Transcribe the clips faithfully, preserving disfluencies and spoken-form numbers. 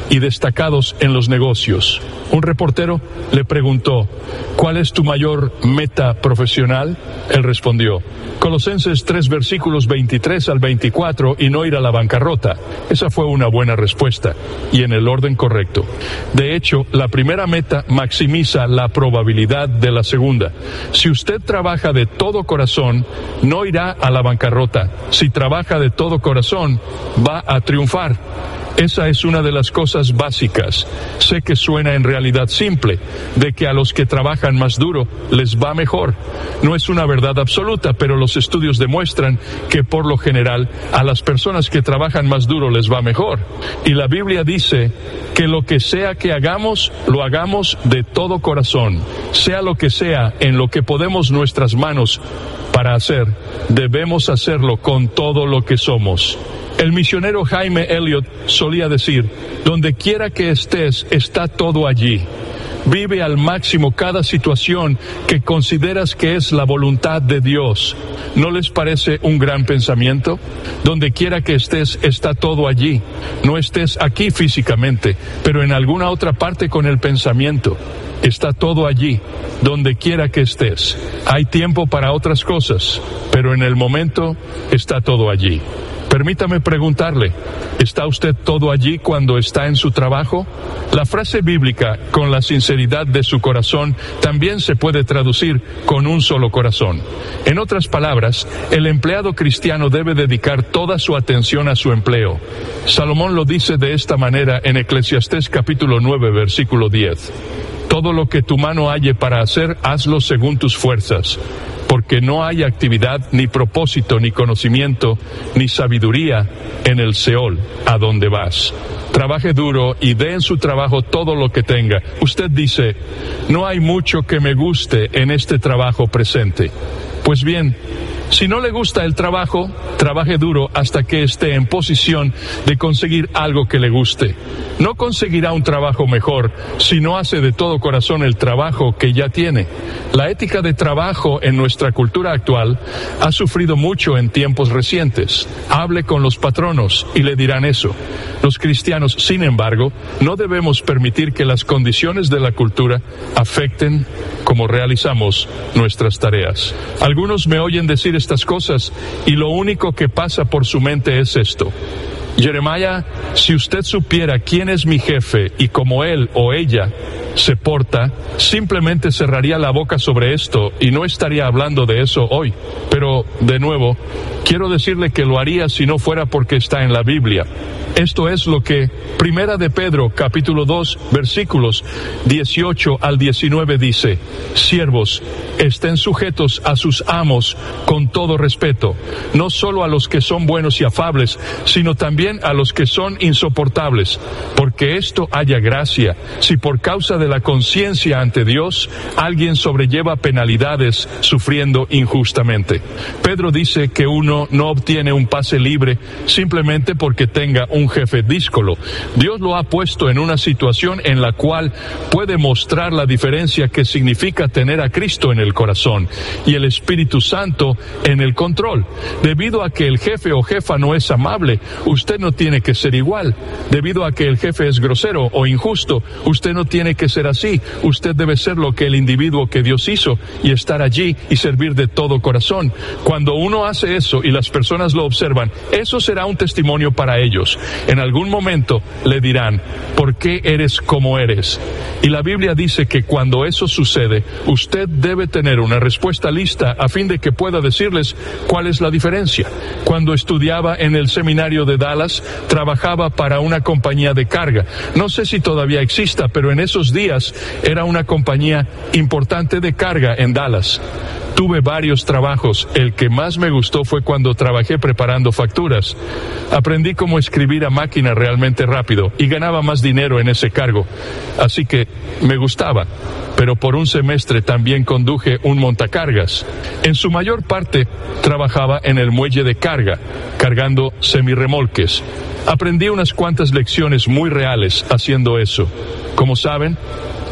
y destacados en los negocios. Un reportero le preguntó: ¿cuál es tu mayor meta profesional? Él respondió: Colosenses tres versículos veintitrés al veinticuatro y no ir a la bancarrota. Esa fue una buena respuesta y en el orden correcto. De hecho, la primera meta maximiza la probabilidad de la segunda. Si usted trabaja de todo corazón, no irá a la bancarrota. Si trabaja de todo corazón, va a triunfar. Esa es una de las cosas básicas. Sé que suena en realidad simple, de que a los que trabajan más duro les va mejor. No es una verdad absoluta, pero los estudios demuestran que por lo general a las personas que trabajan más duro les va mejor. Y la Biblia dice que lo que sea que hagamos, lo hagamos de todo corazón. Sea lo que sea en lo que podemos nuestras manos para hacer, debemos hacerlo con todo lo que somos. El misionero Jaime Elliot solía decir: donde quiera que estés, está todo allí. Vive al máximo cada situación que consideras que es la voluntad de Dios. ¿No les parece un gran pensamiento? Donde quiera que estés, está todo allí. No estés aquí físicamente, pero en alguna otra parte con el pensamiento. Está todo allí, donde quiera que estés. Hay tiempo para otras cosas, pero en el momento está todo allí. Permítame preguntarle, ¿está usted todo allí cuando está en su trabajo? La frase bíblica, con la sinceridad de su corazón, también se puede traducir con un solo corazón. En otras palabras, el empleado cristiano debe dedicar toda su atención a su empleo. Salomón lo dice de esta manera en Eclesiastés capítulo nueve, versículo diez. Todo lo que tu mano halle para hacer, hazlo según tus fuerzas. Porque no hay actividad, ni propósito, ni conocimiento, ni sabiduría en el Seol, a donde vas. Trabaje duro y dé en su trabajo todo lo que tenga. Usted dice: no hay mucho que me guste en este trabajo presente. Pues bien, si no le gusta el trabajo, trabaje duro hasta que esté en posición de conseguir algo que le guste. No conseguirá un trabajo mejor si no hace de todo corazón el trabajo que ya tiene. La ética de trabajo en nuestra cultura actual ha sufrido mucho en tiempos recientes. Hable con los patronos y le dirán eso. Los cristianos, sin embargo, no debemos permitir que las condiciones de la cultura afecten cómo realizamos nuestras tareas. Algunos me oyen decir estas cosas y lo único que pasa por su mente es esto: Jeremiah, si usted supiera quién es mi jefe y cómo él o ella se porta, simplemente cerraría la boca sobre esto y no estaría hablando de eso hoy. Pero, de nuevo, quiero decirle que lo haría si no fuera porque está en la Biblia. Esto es lo que Primera de Pedro, capítulo dos, versículos dieciocho al diecinueve dice: siervos, estén sujetos a sus amos con todo respeto, no solo a los que son buenos y afables, sino también a los que son insoportables, porque esto haya gracia, si por causa de la conciencia ante Dios, alguien sobrelleva penalidades sufriendo injustamente. Pedro dice que uno no obtiene un pase libre simplemente porque tenga un jefe díscolo. Dios lo ha puesto en una situación en la cual puede mostrar la diferencia que significa tener a Cristo en el corazón y el Espíritu Santo en el control. Debido a que el jefe o jefa no es amable, usted no tiene que ser igual. Debido a que el jefe es grosero o injusto, usted no tiene que ser así. Usted debe ser lo que el individuo que Dios hizo y estar allí y servir de todo corazón. Cuando uno hace eso y las personas lo observan, eso será un testimonio para ellos. En algún momento le dirán: ¿por qué eres como eres? Y la Biblia dice que cuando eso sucede, usted debe tener una respuesta lista a fin de que pueda decirles cuál es la diferencia. Cuando estudiaba en el seminario de Dallas, trabajaba para una compañía de carga. No sé si todavía exista, pero en esos días era una compañía importante de carga en Dallas. Tuve varios trabajos. El que más me gustó fue cuando trabajé preparando facturas. Aprendí cómo escribir a máquina realmente rápido y ganaba más dinero en ese cargo. Así que me gustaba. Pero por un semestre también conduje un montacargas. En su mayor parte trabajaba en el muelle de carga, cargando semirremolques. Aprendí unas cuantas lecciones muy reales haciendo eso. Como saben,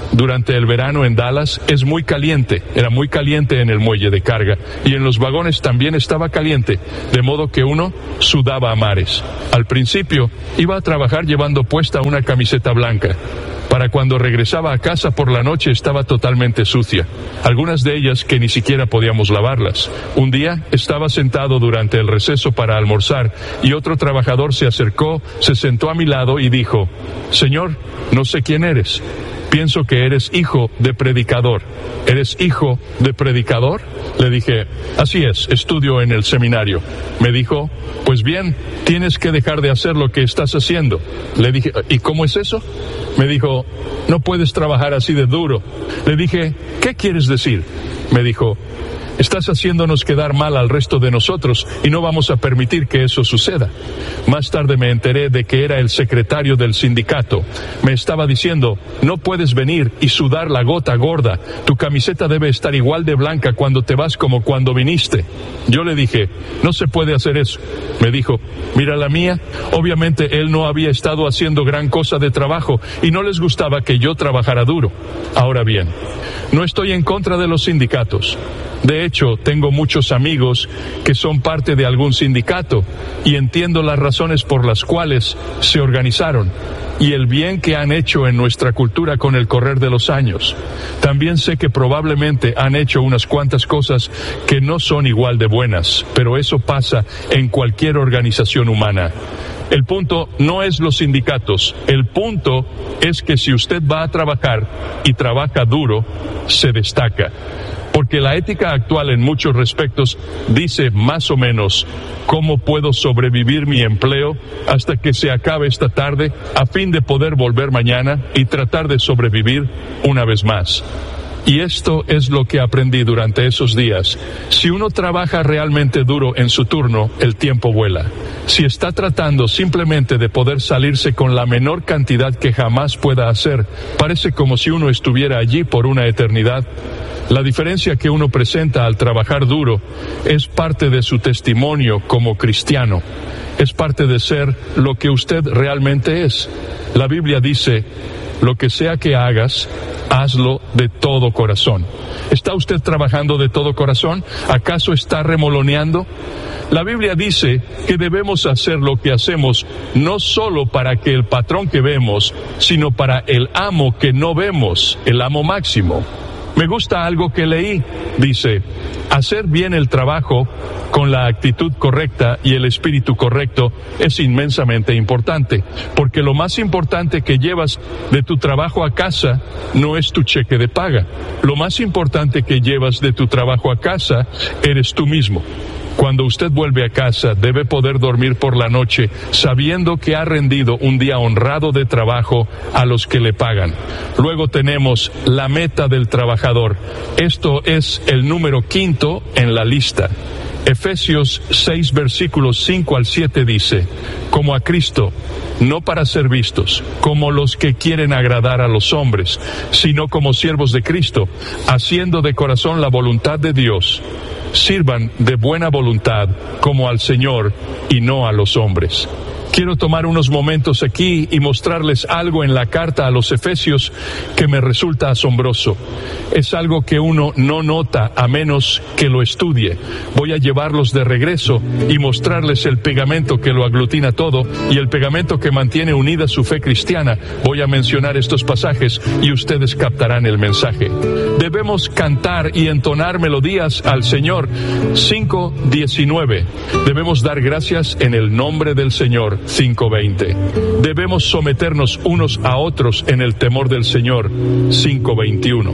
Durante el verano en Dallas es muy caliente, era muy caliente en el muelle de carga, y en los vagones también estaba caliente, de modo que uno sudaba a mares. Al principio iba a trabajar llevando puesta una camiseta blanca. Para cuando regresaba a casa por la noche estaba totalmente sucia, algunas de ellas que ni siquiera podíamos lavarlas. Un día estaba sentado durante el receso para almorzar y otro trabajador se acercó, se sentó a mi lado y dijo: «Señor, no sé quién eres. Pienso que eres hijo de predicador». «¿Eres hijo de predicador?». Le dije: «Así es, estudio en el seminario». Me dijo: «Pues bien, tienes que dejar de hacer lo que estás haciendo». Le dije: «¿Y cómo es eso?». Me dijo: «No puedes trabajar así de duro». Le dije: «¿Qué quieres decir?». Me dijo: «Estás haciéndonos quedar mal al resto de nosotros y no vamos a permitir que eso suceda». Más tarde me enteré de que era el secretario del sindicato. Me estaba diciendo: «No puedes venir y sudar la gota gorda. Tu camiseta debe estar igual de blanca cuando te vas como cuando viniste». Yo le dije: «No se puede hacer eso». Me dijo: «Mira la mía». Obviamente él no había estado haciendo gran cosa de trabajo y no les gustaba que yo trabajara duro. Ahora bien, no estoy en contra de los sindicatos. De hecho, tengo muchos amigos que son parte de algún sindicato y entiendo las razones por las cuales se organizaron y el bien que han hecho en nuestra cultura con el correr de los años. También sé que probablemente han hecho unas cuantas cosas que no son igual de buenas, pero eso pasa en cualquier organización humana. El punto no es los sindicatos, el punto es que si usted va a trabajar y trabaja duro, se destaca. Porque la ética actual en muchos respectos dice más o menos: ¿cómo puedo sobrevivir mi empleo hasta que se acabe esta tarde a fin de poder volver mañana y tratar de sobrevivir una vez más? Y esto es lo que aprendí durante esos días. Si uno trabaja realmente duro en su turno, el tiempo vuela. Si está tratando simplemente de poder salirse con la menor cantidad que jamás pueda hacer, parece como si uno estuviera allí por una eternidad. La diferencia que uno presenta al trabajar duro es parte de su testimonio como cristiano. Es parte de ser lo que usted realmente es. La Biblia dice: lo que sea que hagas, hazlo de todo corazón. ¿Está usted trabajando de todo corazón? ¿Acaso está remoloneando? La Biblia dice que debemos hacer lo que hacemos no solo para que el patrón que vemos, sino para el amo que no vemos, el amo máximo. Me gusta algo que leí. Dice: hacer bien el trabajo con la actitud correcta y el espíritu correcto es inmensamente importante, porque lo más importante que llevas de tu trabajo a casa no es tu cheque de paga. Lo más importante que llevas de tu trabajo a casa eres tú mismo. Cuando usted vuelve a casa, debe poder dormir por la noche sabiendo que ha rendido un día honrado de trabajo a los que le pagan. Luego tenemos la meta del trabajador. Esto es el número quinto en la lista. Efesios seis, versículos cinco al siete dice: como a Cristo, no para ser vistos, como los que quieren agradar a los hombres, sino como siervos de Cristo, haciendo de corazón la voluntad de Dios. Sirvan de buena voluntad como al Señor y no a los hombres. Quiero tomar unos momentos aquí y mostrarles algo en la carta a los Efesios que me resulta asombroso. Es algo que uno no nota a menos que lo estudie. Voy a llevarlos de regreso y mostrarles el pegamento que lo aglutina todo y el pegamento que mantiene unida su fe cristiana. Voy a mencionar estos pasajes y ustedes captarán el mensaje. Debemos cantar y entonar melodías al Señor. cinco diecinueve. Debemos dar gracias en el nombre del Señor. cinco veinte. Debemos someternos unos a otros en el temor del Señor. cinco veintiuno.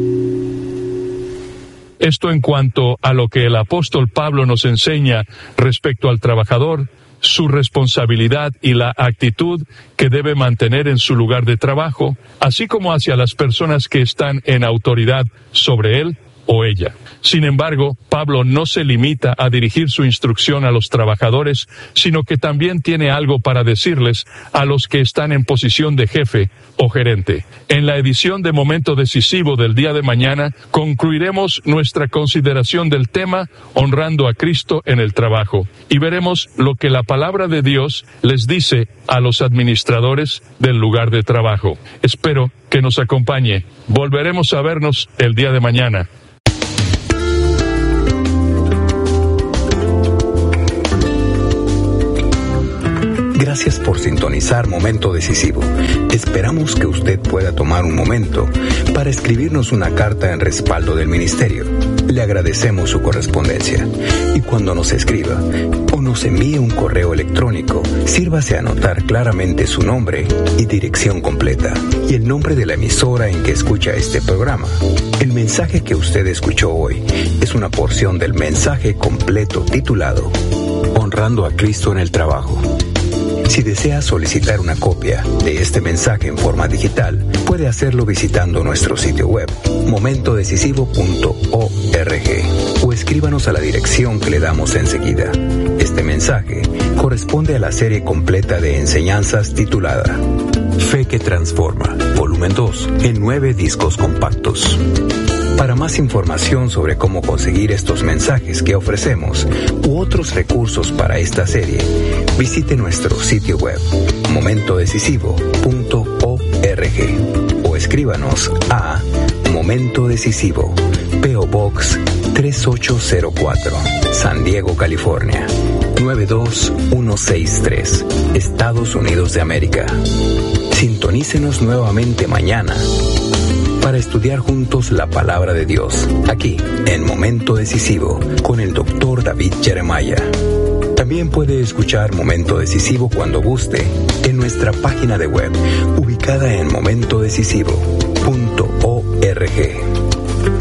Esto en cuanto a lo que el apóstol Pablo nos enseña respecto al trabajador, su responsabilidad y la actitud que debe mantener en su lugar de trabajo, así como hacia las personas que están en autoridad sobre él. o ella. Sin embargo, Pablo no se limita a dirigir su instrucción a los trabajadores, sino que también tiene algo para decirles a los que están en posición de jefe o gerente. En la edición de Momento Decisivo del día de mañana, concluiremos nuestra consideración del tema Honrando a Cristo en el trabajo, y veremos lo que la palabra de Dios les dice a los administradores del lugar de trabajo. Espero que nos acompañe. Volveremos a vernos el día de mañana. Gracias por sintonizar Momento Decisivo. Esperamos que usted pueda tomar un momento para escribirnos una carta en respaldo del ministerio. Le agradecemos su correspondencia. Y cuando nos escriba o nos envíe un correo electrónico, sírvase a anotar claramente su nombre y dirección completa y el nombre de la emisora en que escucha este programa. El mensaje que usted escuchó hoy es una porción del mensaje completo titulado Honrando a Cristo en el trabajo. Si desea solicitar una copia de este mensaje en forma digital, puede hacerlo visitando nuestro sitio web, momento decisivo punto org, o escríbanos a la dirección que le damos enseguida. Este mensaje corresponde a la serie completa de enseñanzas titulada Fe que Transforma, volumen dos, en nueve discos compactos. Para más información sobre cómo conseguir estos mensajes que ofrecemos u otros recursos para esta serie, visite nuestro sitio web momento decisivo punto org o escríbanos a Momento Decisivo, P O Box tres ocho cero cuatro, San Diego, California nueve dos uno seis tres, Estados Unidos de América. Sintonícenos nuevamente mañana para estudiar juntos la palabra de Dios, aquí en Momento Decisivo, con el doctor David Jeremiah. También puede escuchar Momento Decisivo cuando guste en nuestra página de web, ubicada en momento decisivo punto org.